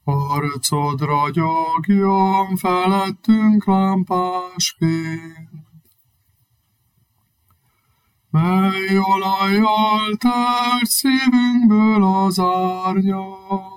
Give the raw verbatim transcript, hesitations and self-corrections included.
arcod ragyogjon felettünk lámpásként, mely olajjal telt szívünkből az árnyak.